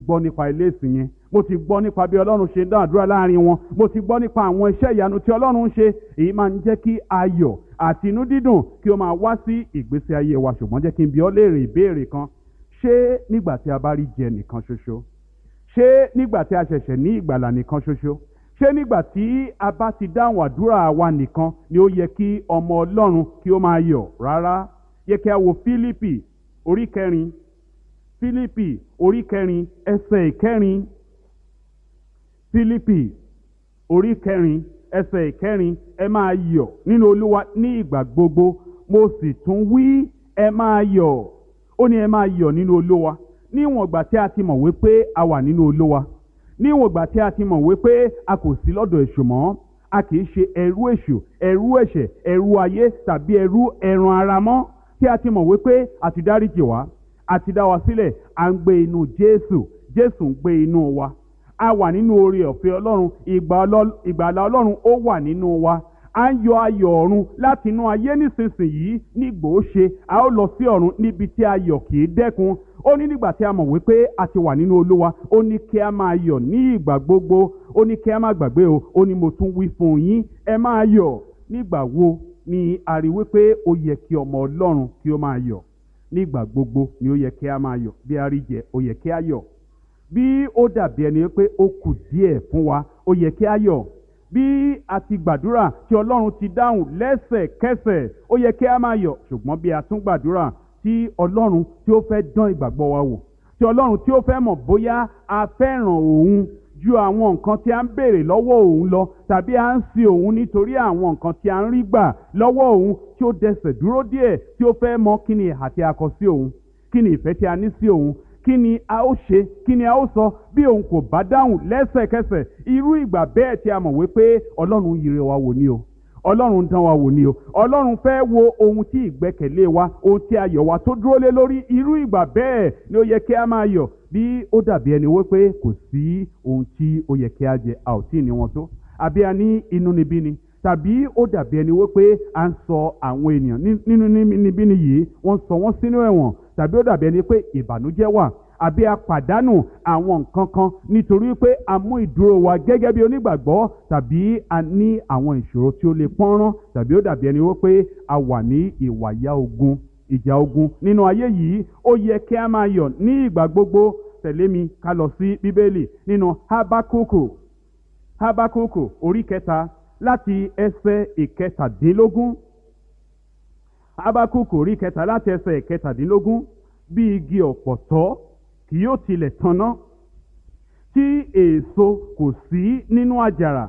gbọ́ nípa ilé ìsìn yẹn, mo ti gbọ́ nípa bí ọlọ́run ṣe ń dá àdúrà láàrin wọn, mo ti gbọ́ nípa àwọn iṣẹ́ ìyanu tí ọlọ́run ń ṣe. Èyí máa ń jẹ́ kí ayọ̀ àti inú dídùn kí ó máa wá sí ìgbésí ayé wa. Ṣùgbọ́n jẹ́ kí n bi ọ́ léèrè ìbéèrè kan: ṣé nígbà tí a bá rí jẹ nìkan ṣoṣo? Ṣé nígbà tí a ṣẹ̀ṣẹ̀ ní ìgbàlà nìkan ṣoṣo? Ṣé nígbà tí a bá ti dáhùn àdúrà wa nìkan ni ó yẹ kí ọmọ ọlọ́run kí ó máa yọ̀? Rárá. Yẹ kí a wo Fílípì orí kẹrin, Fílípì orí kẹrin ẹsẹ̀ ìkẹrin. Fílípì orí kẹrin ẹsẹ̀ ìkẹrin: ẹ máa yọ̀ nínú Olúwa ní ìgbà gbogbo. Mo sì tún wí, ẹ máa yọ̀. Ó ní ẹ máa yọ̀ nínú Olúwa. Níwọ̀n ìgbà tí a ti mọ̀ wípé a wà nínú Olúwa, níwọ̀n ìgbà tí a ti mọ̀ wípé a kò sí lọ́dọ̀ èṣù mọ́, a kì í ṣe ẹrú èṣù, ẹrú ẹ̀ṣẹ̀, ẹrú ayé tàbí ẹrú ẹran ara mọ́, tí a ti mọ̀ wípé a ti dáríjì wá, a ti dá wa sílẹ̀, à ń gbé inú Jésù, Jésù ń gbé inú wa, a wà nínú oore ọ̀fẹ́ Ọlọ́run, ìgbàlà Ọlọ́run ó wà nínú wa. À ń yọ ayọ̀ ọ̀run láti inú ayé nísinsìnyí. Nígbò ó ṣe a ó lọ sí ọ̀run níbi tí ayọ̀ kì í dẹ́kun. Ó ní nígbà tí a mọ̀ wípé a ti wà nínú Olúwa, ó ní kí a máa yọ̀ ní ìgbà gbogbo. Ó ní kí a má gbàgbé o, ó ní mo tún wí fún yín, ẹ máa yọ̀. Nígbà wo ni a rí wípé ó yẹ kí ọmọ Ọlọ́run kí ó máa yọ̀? Nígbà gbogbo ni ó yẹ kí a máa yọ̀. Bí a rí jẹ, ó yẹ kí a yọ̀. Bí ó dàbí ẹni pé ó kù díẹ̀ fún wa, ó yẹ kí a yọ̀. Bí a ti gbàdúrà tí Ọlọ́run ti dáhùn lẹ́sẹ̀kẹsẹ̀, ó yẹ kí a máa yọ̀. Ṣùgbọ́n bí a tún gbàdúrà tí Ọlọ́run tí ó fẹ́ dán ìgbàgbọ́ wa wò, tí Ọlọ́run tí ó fẹ́ mọ̀ bóyá a fẹ́ràn òun ju àwọn nǹkan tí a ń béèrè lọ́wọ́ òun lọ, tàbí a ń sin òun nítorí àwọn nǹkan tí a ń rí gbà lọ́wọ́ òun, tí ó dẹsẹ̀ dúró díẹ̀, tí ó fẹ́ mọ̀ kí ni ìhà tí a kọ sí òun, kí ni ìfẹ́ tí a ní sí òun, kí ni a ó ṣe, kí ni a ó sọ bí òun kò bá dáhùn lẹ́sẹ̀kẹsẹ̀. Irú ìgbà bẹ́ẹ̀ tí a mọ̀ wípé Ọlọ́run yire wa wò ni o, Ọlọ́run dán wa wò ni o, Ọlọ́run fẹ́ wo ohun tí ìgbẹ́kẹ̀lé wa, ohun tí ayọ̀ wa tó dúró lé lórí. Irú ìgbà bẹ́ẹ̀ ni ó yẹ kí a máa yọ̀. Bí ó dàbí ẹni wípé kò sí ohun tí ó yẹ kí a jẹ, a ò tí ì ní wọn tó, àbí a ní inúnibíni, tàbí ó dàbí ẹni wípé à ń sọ àwọn ènìyàn nínú níbíni yìí, wọ́n sọ wọ́n sínú ẹ̀wọ̀n, tàbí ó dàbí ẹni pé ìbànújẹ́ wà, àbí a pàdánù àwọn nǹkan kan nítorí pé a mú ìdúró wa gẹ́gẹ́ bí onígbàgbọ́, tàbí a ní àwọn ìṣòro tí ó lè pọ́nrán, tàbí ó dàbí ẹni wípé a wà ní ìwàyà ogun, ìjà ogun nínú ayé yìí. Ó yẹ kí a máa yọ̀ ní ìgbà gbogbo. Tẹ̀lé mi ká lọ sí Bíbélì nínú Hábákúkù orí kẹta láti ẹsẹ̀ ìkẹtàdínlógún. Hábákúkù orí kẹta láti ẹsẹ̀ ìkẹtàdínlógún: bí igi ọ̀pọ̀tọ́ kì yóò tilẹ̀ tanná, tí èso kò sí nínú àjàrà,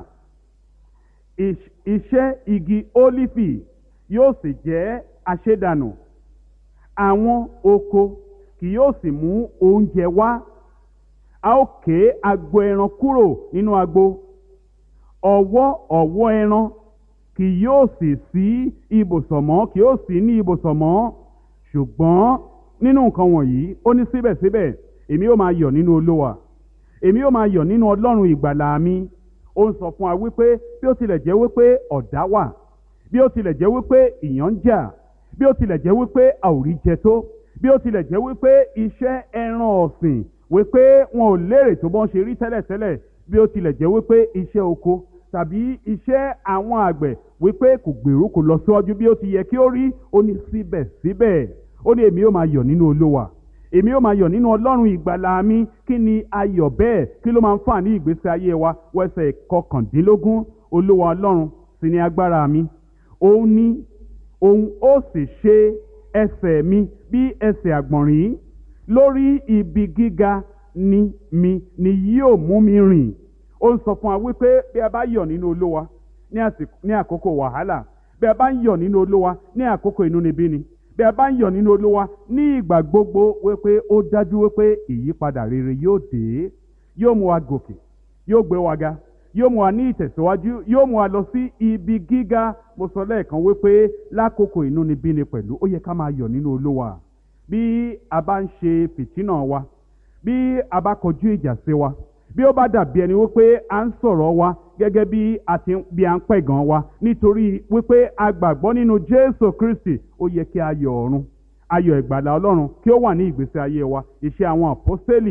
iṣẹ́ igi ólífì yóò sì jẹ́ àṣedànù. Àwọn oko kì yóò sì mú oúnjẹ wá. A ó ké agbo ẹran kúrò nínú agbo, ọ̀wọ́ ẹran kì yóò sì sí ibùsọ̀ mọ́, kì yóò sí ní ibùsọ̀ mọ́. Ṣùgbọ́n nínú nǹkan wọ̀nyí, ó ní síbẹ̀síbẹ̀ èmi ó máa yọ̀ nínú Olúwa, èmi ó máa yọ̀ nínú Ọlọ́run ìgbàlà mi. Ó ń sọ fún wa wípé bí ó tilẹ̀ jẹ́ wípé ọ̀dá wà, bí ó tilẹ̀ jẹ́ wípé ìyàn ń jà, bí ó tilẹ̀ jẹ́ wípé a ò rí jẹ tó, bí ó tilẹ̀ jẹ́ wípé iṣẹ́ ẹran ọ̀sìn wípé wọn ò lérè tó bọ́n ṣe rí tẹ́lẹ̀tẹ́lẹ̀, bí ó tilẹ̀ jẹ́ wípé iṣẹ́ oko tàbí iṣẹ́ àwọn àgbẹ̀ wípé kò gbèrú, kò lọ síwájú bí ó ti yẹ kí ó rí, ó ní síbẹ̀síbẹ̀ ó ní èmi ó máa yọ̀ nínú Olúwa, èmi ó máa yọ̀ nínú Ọlọ́run ìgbàlà mi. Kí ni ayọ̀ bẹ́ẹ̀? Kí ló máa ń fà ní ìgbésí ayé wa? Wẹsẹ̀ kọkàndínlógún: Olúwa Ọlọ́run sì ni agbára mi, òun ó sì ṣe ẹsẹ̀ mi bí ẹsẹ̀ àgbọ̀nrín, lórí ibi gíga ni yóò mú mi rìn. Ó ń sọ fún wa wípé bí a bá yọ̀ nínú Olúwa ní àkókò wàhálà, bí a bá ń yọ̀ nínú Olúwa ní àkókò inúnibíni, bí a bá ń yọ̀ nínú Olúwa ní ìgbà gbogbo, wípé ó dájú wípé ìyípadà rere yóò dé, yóò mú wa gòkè, yóò gbé wa ga, yóò mú wa ní ìtẹ̀síwájú, yóò mú wa lọ sí ibi gíga. Mo sọ lẹ́ẹ̀kan wípé lákòókò inúnibíni pẹ̀lú ó yẹ ká máa yọ̀ nínú Olúwa. Bí a bá ń ṣe fìtínà wa, bí a bá kọjú ìjà sí wa, bí ó bá dàbí ẹni wípé à ń sọ̀rọ̀ wa gẹ́gẹ́ bí à ń pẹ̀gàn wa nítorí wípé a gbàgbọ́ nínú Jésù Kristi, ó yẹ kí ayọ̀ ọ̀run, ayọ̀ ìgbàlà Ọlọ́run kí ó wà ní ìgbésí ayé wa. Iṣẹ́ àwọn àpọ́stélì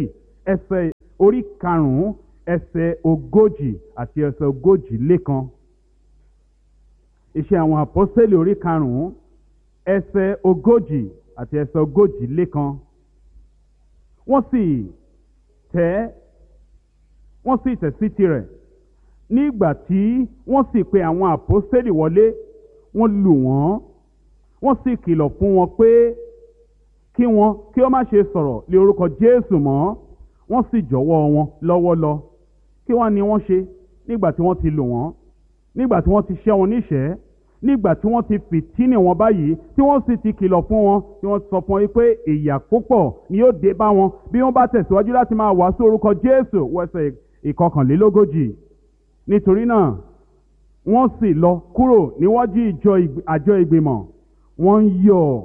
ẹsẹ̀ orí karùn-ún ẹsẹ̀ ogójì àti ẹsẹ̀ ogójì lékan. Iṣẹ́ àwọn àpọ́sítélì orí karùn-ún ẹsẹ̀ ogójì àti ẹsẹ̀ ogójì lékan. Wọ́n sì tẹ̀ sí tirẹ̀. Nígbà tí wọ́n sì pe àwọn àpọ́sítélì wọlé, wọ́n lù wọ́n, wọ́n sì kìlọ̀ fún wọn pé kí ó má ṣe sọ̀rọ̀ lé orúkọ Jésù mọ́. Wọ́n sì jọ̀wọ́ wọn lọ́wọ́ lọ. Kí wá ni wọ́n ṣe nígbà tí wọ́n ti lù wọ́n, nígbà tí wọ́n ti ṣẹ́ wọn níṣẹ́, nígbà tí wọ́n ti fìtínì wọn báyìí, tí wọ́n sì ti kìlọ̀ fún wọn, tí wọ́n sọ fún wọn pé ìyà púpọ̀ ni yóò dé bá wọn bí wọ́n bá tẹ̀síwájú láti máa wàásù orúkọ Jésù. Wẹsẹ̀ ìkọkànlélógójì. Nítorí náà wọ́n sì lọ kúrò níwájú àjọ ìgbìmọ̀. Wọ́n ń yọ̀,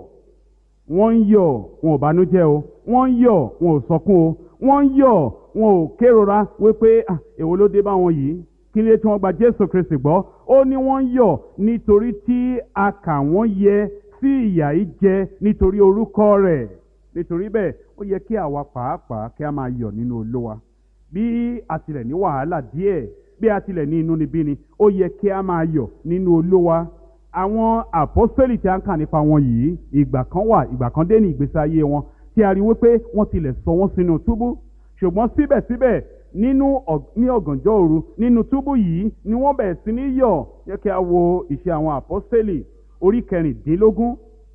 wọn ò bánújẹ́ o, wọ́n ń yọ̀, wọn ò sọkún o, wọ́n ń yọ̀, wọn ò kérora wípé èwo ló dé bá wọn yìí, kí ló tí wọ́n gba Jésù Kristi gbọ́. Ó ní wọ́n ń yọ̀ nítorí tí a kà wọ́n yẹ sí ìyà yìí jẹ nítorí orúkọ rẹ̀. Nítorí bẹ́ẹ̀ ó yẹ kí àwa pàápàá kí a máa yọ̀ nínú Olúwa. Bí a tilẹ̀ ní wàhálà díẹ̀, bí a tilẹ̀ ní inúnibíni, ó yẹ kí a máa yọ̀ nínú Olúwa. Àwọn àpọ́sítélì tí a ń kà nípa wọn yìí, ìgbà kan dé ní ìgbésí ayé wọn tí a rí wípé wọ́n tilẹ̀ sọ wọ́n sínú túbú. Ṣùgbọ́n síbẹ̀síbẹ̀ ní ọ̀gànjọ́ òru nínú túbú yìí ni wọ́n bẹ̀rẹ̀ sí ní yọ̀. Yẹ kí a wo Ìṣe àwọn àpọ́sítélì orí 16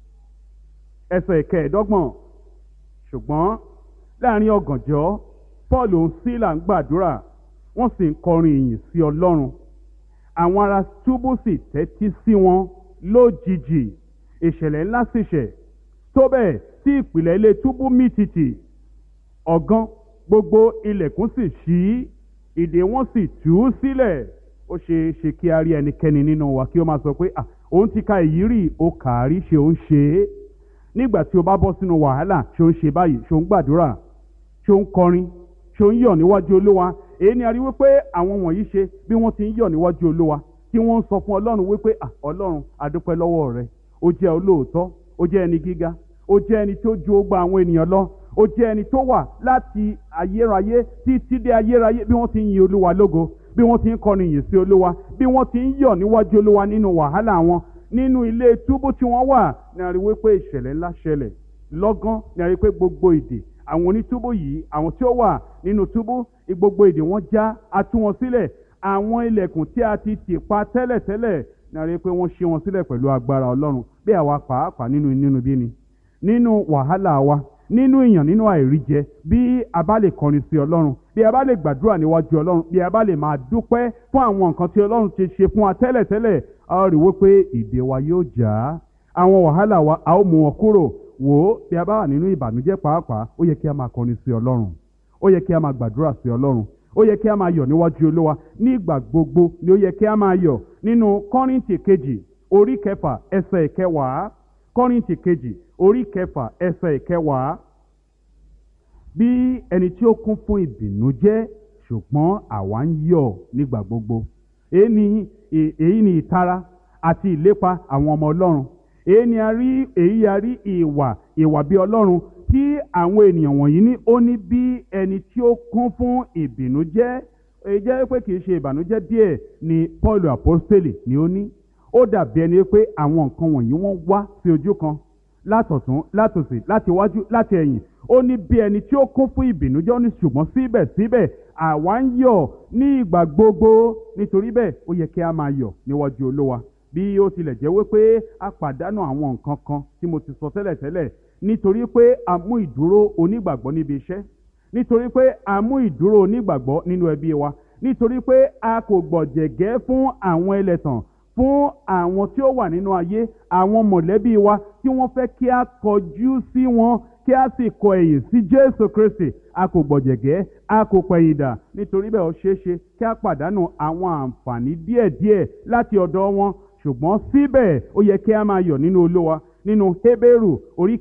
ẹsẹ̀ 25. Ṣùgbọ́n láàrin ọ̀gànjọ́ Pọ́ọ̀lù òun Sílà ń gbàdúrà, wọ́n sì ń kọrin ìyìn sí Ọlọ́run. Àwọn ará túbú sì tẹ́tí sí wọn. Lójijì ìṣẹ̀lẹ̀ ńlá sì ṣẹ̀, tó bẹ́ẹ̀ tí ìpìlẹ̀ ilé túbú mì tìtì. Ọ̀gán gbogbo ilẹ̀kùn sì ṣí, ìdè wọn sì tú sílẹ̀. Ó ṣe é ṣe kí a rí ẹnikẹ́ni nínú wa kí ó máa sọ pé òun ti ka èyí rí, ó kà á rí, ṣé ó ń ṣe é. Nígbà tí o bá bọ́ sínú wàhálà, ṣé ó ń ṣe báyìí, ṣé ó ń gbàdúrà, ṣé ó ń kọrin, ṣé ó ń yọ̀ níwájú Olúwa. Èyí ni a rí wípé àwọn wọ̀nyí ṣe bí wọ́n ti ń yọ̀ níwájú Olúwa, tí wọ́n ń sọ fún Ọlọ́run wípé Ọlọ́run a dúpẹ́ lọ́wọ́ rẹ, ó jẹ́ olóòótọ́, ó jẹ́ ẹni gíga, ó jẹ́ ẹni tó ju gbogbo àwọn ènìyàn lọ, ó jẹ́ ẹni tó wà láti ayérayé títí dé ayérayé. Bí wọ́n ti ń yin Olúwa lógo, bí wọ́n ti ń kọrin ìyìn sí Olúwa, bí wọ́n ti ń yọ̀ níwájú Olúwa nínú wàhálà wọn, nínú ilé túbú tí wọ́n wà, ni a rí wípé ìṣẹ̀lẹ̀ ńlá ṣẹlẹ̀. Lọ́gán ni a rí pé gbogbo ìdè àwọn onítúbú yìí, àwọn tí ó wà nínú túbú, gbogbo ìdè wọn já, a tú wọn sílẹ̀. Àwọn ilẹ̀kùn tí a ti tì pa tẹ́lẹ̀tẹ́lẹ̀ ni a rí pé wọ́n ṣí wọn sílẹ̀ pẹ̀lú agbára Ọlọ́run. Bí àwa pàápàá nínú inúnibíni, nínú wàhálà wa, nínú ìyàn, nínú àìríjẹ, bí a bá lè kọrin sí Ọlọ́run, bí a bá lè gbàdúrà níwájú Ọlọ́run, bí a bá lè máa dúpẹ́ fún àwọn nǹkan tí Ọlọ́run ti ṣe fún wa tẹ́lẹ̀tẹ́lẹ̀, a ó rí wípé ìdè wa yóò já, àwọn wàhálà wa a ó mú wọn kúrò. Wò ó, bí a bá wà nínú ìbànújẹ́ pàápàá, ó yẹ kí a máa kọrin sí Ọlọ́run, ó yẹ kí a máa gbàdúrà sí Ọlọ́run, ó yẹ kí a máa yọ̀ níwájú Olúwa. Nígbà gbogbo ni ó yẹ kí a máa yọ̀. Nínú Kọ́ríńtì kejì orí 6 ẹsẹ̀ 10, Kọ́ríńtì kejì orí 6 ẹsẹ̀ 10. Bí ẹni tí ó kún fún ìbìnújẹ́, ṣùgbọ́n àwa ń yọ̀ nígbà gbogbo. Èyí ni ìtara àti ìlépa àwọn ọmọ Ọlọ́run. Èyí a rí ìwà bí Ọlọ́run tí àwọn ènìyàn wọ̀nyí ní. Ó ní bí ẹni tí ó kún fún ìbìnújẹ́. Èyí jẹ́ pé kìí ṣe ìbànújẹ́ díẹ̀ ni Pọ́ọ̀lù àpọ́stélì ni ó ní. Ó dàbí ẹni pé àwọn nǹkan wọ̀nyí wọ́n wá sí ojú kan, látọ̀tún, látòsì, láti iwájú, láti ẹ̀yìn. Ó ní bí ẹni tí ó kún fún ìbìnújẹ́. Ó ní ṣùgbọ́n síbẹ̀síbẹ̀ àwa ń yọ̀ ní ìgbà gbogbo. Nítorí bẹ́ẹ̀ ó yẹ kí a máa yọ̀ níwájú Olúwa. Bí ó tilẹ̀ jẹ́ wípé a pàdánù àwọn nǹkan kan tí mo ti sọ tẹ́lẹ̀tẹ́lẹ̀, nítorí pé a mú ìdúró onígbàgbọ́ níbi iṣẹ́, nítorí pé a mú ìdúró onígbàgbọ́ nínú ẹbí wa, nítorí pé a kò gbọ̀jẹ̀gẹ́ fún àwọn ẹlẹ́tàn, fún àwọn tí ó wà nínú ayé, àwọn mọ̀lẹ́bí wa tí wọ́n fẹ́ kí a kọjú sí wọn, kí a sì kọ ẹ̀yìn sí Jésù Kristi. A kò gbọ̀jẹ̀gẹ́, a kò pẹ̀yìndà. Nítorí bẹ́ẹ̀ ó ṣeé ṣe kí a pàdánù àwọn àǹfààní díẹ̀díẹ̀ láti ọ̀dọ̀ wọn. Ṣùgbọ́n síbẹ̀ ó yẹ kí a máa yọ̀ nínú Olúwa. Nínú Hébérù orí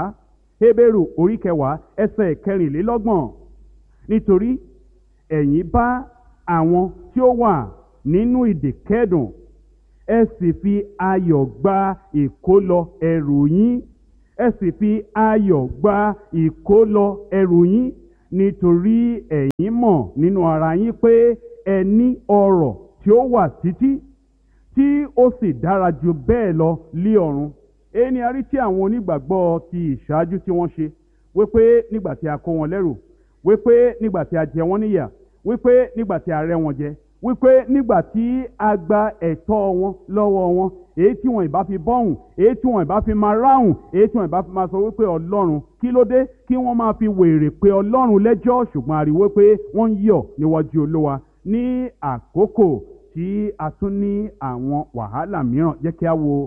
10 ẹsẹ̀ 24. Nítorí ẹ̀yin bá àwọn tí ó wà nínú ìdè kẹ́dùn, ẹ sì fi ayọ̀ gba ìkólọ ẹrù yín. Ẹ sì fi ayọ̀ gba ìkólọ ẹrù yín. nítorí ẹ̀yin mọ̀ nínú ara yín pé ẹ ní ọrọ̀ tí ó wà títí tí ó sì dára jù bẹ́ẹ̀ lọ lí ọ̀run. Èyí ni a rí tí àwọn onígbàgbọ́ ti ìṣáájú tí wọ́n ṣe, wípé nígbà tí a kó wọn lẹ́rù, wípé nígbà tí a jẹ wọ́n níyà, wípé nígbà tí a rẹ́ wọn jẹ, wípé nígbà tí a gba ẹ̀tọ́ wọn lọ́wọ́ wọn, èyí tí wọn ìbá fi bọ́hùn, èyí tí wọn ìbá fi máa ráhùn, èyí tí wọn ìbá fi máa sọ wípé Ọlọ́run kí ló dé, kí wọ́n máa fi wèrè pé Ọlọ́run lẹ́jọ́, ṣùgbọ́n a rí wípé wọ́n ń yọ̀ níwájú Olúwa ní àkókò tí a tún ní àwọn wàhálà mìíràn. Jẹ́ kí a wo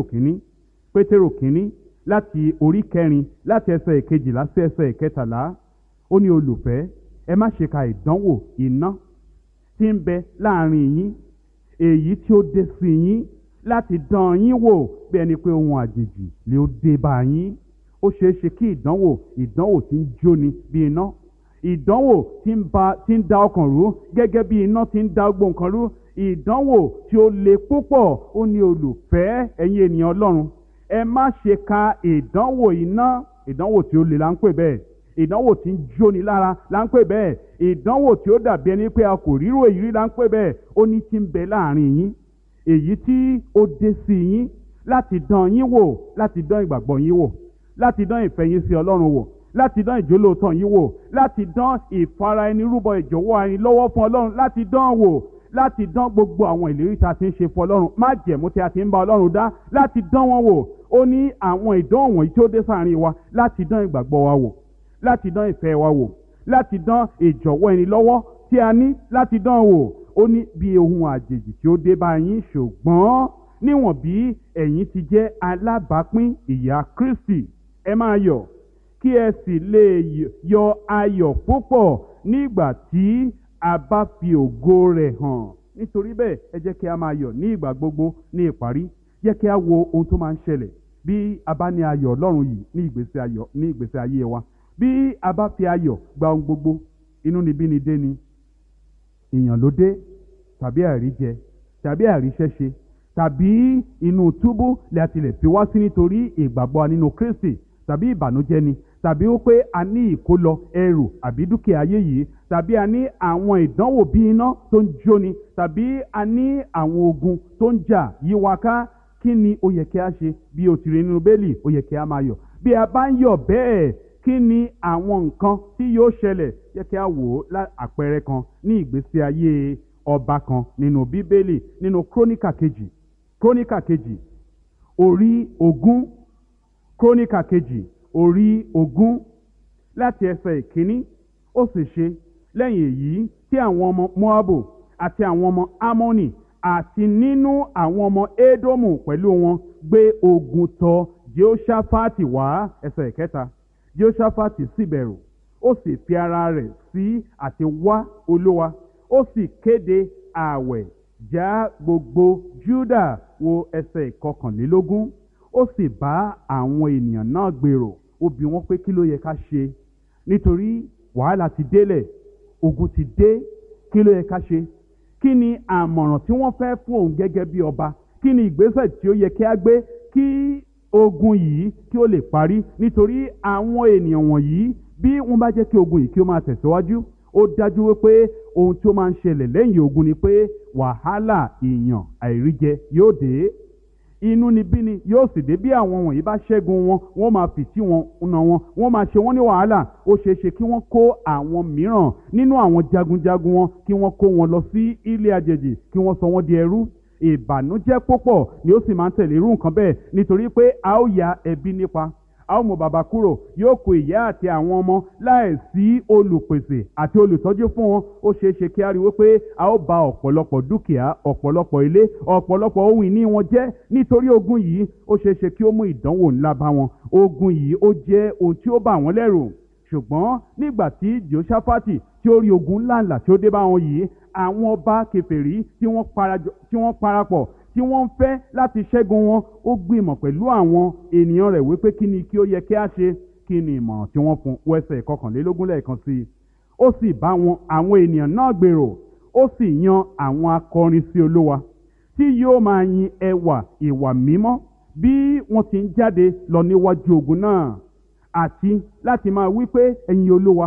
Pétérù kínní láti orí 4 láti ẹsẹ̀ 12 sí ẹsẹ̀ 13. Ó ní, olùfẹ́, ẹ má ṣe ka ìdánwò iná tí ń bẹ láàrin yín, èyí tí ó dé sí yín láti dán yín wò bí ẹni pé ohun àjèjì lè ó dé bá yín. Ó ṣeé ṣe kí ìdánwò tí ń jóni bí iná, ìdánwò tí ń da ọkàn rú gẹ́gẹ́ bí iná tí ń da gbogbo nǹkan rú, ìdánwò tí ó le púpọ̀. Ó ní, olùfẹ́, ẹ̀yin ènìyàn Ọlọ́run, ẹ má ṣe ka ìdánwò iná. Ìdánwò tí ó le là ń pè bẹ́ẹ̀, ìdánwò tí ń jóni lára là ń pè bẹ́ẹ̀, ìdánwò tí ó dàbí ẹni pé a kò rírò èyí rí là ń pè bẹ́ẹ̀. Ó ní tí ń bẹ láàrin yín, èyí tí ó dé sí yín láti dán yín wò, láti dán ìgbàgbọ́ yín wò, láti dán ìfẹ́ yín sí Ọlọ́run wò, láti dán ìjólóòtọ́ yín wò, láti dán ìfara ẹni rúbọ ìjọ̀wọ́ ẹni lọ́wọ́ fún Ọlọ́run, láti dán wò, láti dán gbogbo àwọn ìlérí tí a ti ń ṣe fún Ọlọ́run, májẹ̀mú tí a ti ń bá Ọlọ́run dá, láti dán wọn wò. Ó ní àwọn ìdánwò wọ̀nyí tí ó dé sáàrin wa láti dán ìgbàgbọ́ wa wò, láti dán ìfẹ́ wa wò, láti dán ìjọ̀wọ́ ẹni lọ́wọ́ tí a ní, láti dán wò. Ó ní bí ohun àjèjì tí ó dé bá yín, ṣùgbọ́n níwọ̀n bí ẹ̀yin ti jẹ́ alábàápín ìyà Kristi, ẹ máa yọ̀, kí ẹ sì lè yọ ayọ̀ púpọ̀ nígbà tí a bá fi ògo rẹ̀ hàn. Nítorí bẹ́ẹ̀, ẹ jẹ́ kí a máa yọ̀ ní ìgbà gbogbo. Ní ìparí, jẹ́ kí a wo ohun tó máa ń ṣẹlẹ̀ bí a bá ní ayọ̀ Ọlọ́run yìí ní ìgbésí ayé wa. Bí a bá fi ayọ̀ gba ohun gbogbo, inúnibíni ni, ìyàn ló dé, tàbí àìríjẹ, tàbí àìríṣẹ́ṣe, tàbí inú túbú lè tilẹ̀ fi wá sí nítorí ìgbàgbọ́ wa nínú Kristi, tàbí ìbànújẹ́ ni, tàbí ó pé a ní ìkólọ ẹrù àbí dúkìá ayé yìí, tàbí a ní àwọn ìdánwò bí iná tó ń jóni, tàbí a ní àwọn ogun tó ń jà yí wa ká. Kí ni ó yẹ kí a ṣe? Bí o ti rí nínú Bíbélì, ó yẹ kí a máa yọ̀. Bí a bá ń yọ̀ bẹ́ẹ̀, kí ni àwọn nǹkan tí yóò ṣẹlẹ̀? Jẹ́ kí a wò ó àpẹẹrẹ kan ní ìgbésí ayé ọba kan nínú Bíbélì, nínú Króníkà kejì orí 20. Króníkà kejì orí 20 láti ẹsẹ̀ 1. Ó sì ṣe lẹ́yìn èyí tí àwọn ọmọ Móábù àti àwọn ọmọ Ámónì àti nínú àwọn ọmọ Édómù pẹ̀lú wọn gbé ogun tọ̀ Jehoṣafati wá. Ẹsẹ̀ 3. Jehoṣafati sì bẹ̀rù, ó sì fi ara rẹ̀ sí àti wá Olúwa, ó sì kéde ààwẹ̀ já gbogbo Júdà. Wo ẹsẹ̀ 21. Ó sì bá àwọn ènìyàn náà gbèrò, ó bi wọ́n pé kí ló yẹ ká ṣe, nítorí wàhálà ti délẹ̀, ogun ti dé, kí ló yẹ ká ṣe? Kí ni àmọ̀ràn tí wọ́n fẹ́ fún òun gẹ́gẹ́ bí ọba? Kí ni ìgbésẹ̀ tí ó yẹ kí a gbé kí ogun yìí kí ó lè parí? Nítorí àwọn ènìyàn wọ̀nyí, bí wọ́n bá jẹ́ kí ogun yìí kí ó máa tẹ̀síwájú, ó dájú wípé ohun tí ó máa ń ṣẹlẹ̀ lẹ́yìn ogun ni pé wàhálà, ìyàn, àìríjẹ yóò dé, inúnibíni yóò sì dé. Bí àwọn wọ̀nyí bá ṣẹ́gun wọn, wọ́n máa fìtí wọn nà wọn, wọ́n máa ṣe wọ́n ní wàhálà. Ó ṣeé ṣe kí wọ́n kó àwọn mìíràn nínú àwọn jagunjagun wọn, kí wọ́n kó wọn lọ sí ilé àjèjì, kí wọ́n sọ wọ́n di ẹrú. Ìbànújẹ́ púpọ̀ ni ó sì máa ń tẹ̀lé irú nǹkan bẹ́ẹ̀, nítorí pé a ó ya ẹbí nípa, a ó mú bàbá kúrò, yóò kó ìyá àti àwọn ọmọ láì sí olùpèsè àti olùtọ́jú fún wọn. Ó ṣeé ṣe kí a rí wípé a ó bà ọ̀pọ̀lọpọ̀ dúkìá, ọ̀pọ̀lọpọ̀ ilé, ọ̀pọ̀lọpọ̀ ohun ìní wọn jẹ́ nítorí ogun yìí. Ó ṣeé ṣe kí ó mú ìdánwò ńlá bá wọn. Ogun yìí ó jẹ́ ohun tí ó bà wọ́n lẹ́rù. Ṣùgbọ́n nígbà tí Jehoṣafati tí ó rí ogun ńláńlá tí ó dé bá wọn yìí, àwọn ọba kèfèrí tí wọ́n parapọ̀ tí wọ́n ń fẹ́ láti ṣẹ́gun wọn, ó gbìmọ̀ pẹ̀lú àwọn ènìyàn rẹ̀ wípé kí ni kí ó yẹ kí a ṣe. Kí ni ìmọ̀ràn tí wọ́n fún? Ẹsẹ̀ 21 lẹ́ẹ̀kan sí i. Ó sì bá àwọn ènìyàn náà gbèrò, ó sì yan àwọn akọrin sí Olúwa tí yóò máa yin ẹwà ìwà mímọ́ bí wọ́n ti ń jáde lọ níwájú ogun náà, àti láti máa wí pé ẹ̀yin Olúwa,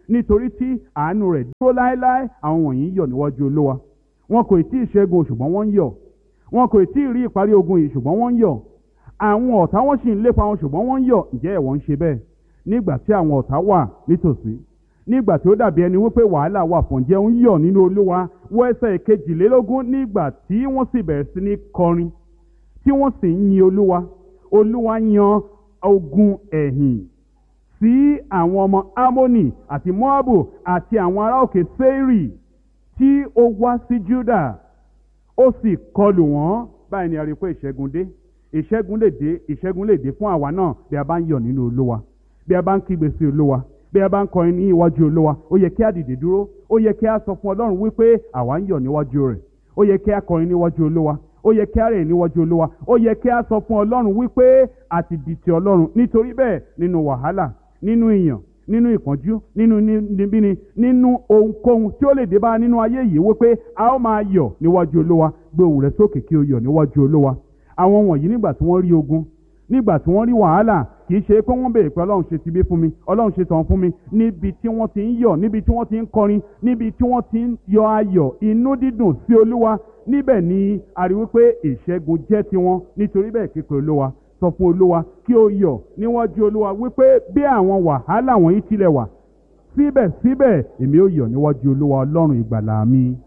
nítorí tí àánú rẹ̀ dúró láéláé. Àwọn wọ̀nyí yọ̀ níwájú Olúwa. Wọn kò tí ì ṣẹ́gun ṣùgbọ́n wọ́n ń yọ̀. Wọn kò tí ì rí ìparí ogun yìí ṣùgbọ́n wọ́n ń yọ̀. Àwọn ọ̀tá wọn sì ń lépa wọn ṣùgbọ́n wọ́n ń yọ̀. Ǹjẹ́ ẹ̀wọ̀n ń ṣe bẹ́ẹ̀? Nígbà tí àwọn ọ̀tá wà nítòsí, nígbà tí ó dàbí ẹni wípé wàhálà wà fún, ǹjẹ́ ń yọ̀ nínú Olúwa? Wo ẹsẹ̀ kejìlélógún. Nígbà tí wọ́n sì bẹ̀rẹ̀ sí ní kọrin, tí wọ́n sì ń yin Olúwa, Olúwa yan ogun ẹ̀yìn sí àwọn ọmọ Amoni àti Moabu àti àwọn ará òkè Seiri tí ó wá sí Juda, ó sì kọlù wọ́n. Báyìí ni a rí i pé ìṣẹ́gun dé. Ìṣẹ́gun lè dé fún àwa náà bí a bá ń yọ̀ nínú Olúwa, bí a bá ń kígbe sí Olúwa, bí a bá ń kọrin ní iwájú Olúwa. Ó yẹ kí a dìde dúró. Ó yẹ kí a sọ fún Ọlọ́run wípé àwa ń yọ̀ níwájú rẹ̀. Ó yẹ kí a kọrin níwájú Olúwa. Ó yẹ kí a rẹ̀ níwájú Olúwa. Ó yẹ kí a sọ fún Ọlọ́run wípé a ti di ti Ọlọ́run. Nítorí bẹ́ẹ̀, nínú wàhálà, nínú ìyàn, nínú ìpọ́njú, nínú níbíni, nínú ohunkóhun tí ó lè dé bá nínú ayé yìí, wípé a ó máa yọ̀ níwájú Olúwa. Gbé ohùn rẹ sókè kí o yọ̀ níwájú Olúwa. Àwọn wọ̀nyí nígbà tí wọ́n rí ogun, nígbà tí wọ́n rí wàhálà, kì í ṣe pé wọ́n béèrè pé Ọlọ́run ṣe tibí fún mi, Ọlọ́run ṣe tọ̀hún fún mi. Níbi tí wọ́n ti ń yọ̀, níbi tí wọ́n ti ń kọrin, níbi tí wọ́n ti ń yọ ayọ̀ inú dídùn sí Olúwa, níbẹ̀ ni a rí wípé ìṣẹ́gun jẹ́ tiwọn. Nítorí bẹ́ẹ̀, képe Olúwa, sọ fún Olúwa kí o yọ̀ níwájú Olúwa wípé bí àwọn wàhálà wọ̀nyí tilẹ̀ wà, síbẹ̀síbẹ̀ èmi ó yọ̀ níwájú Olúwa Ọlọ́run ìgbàlà mi.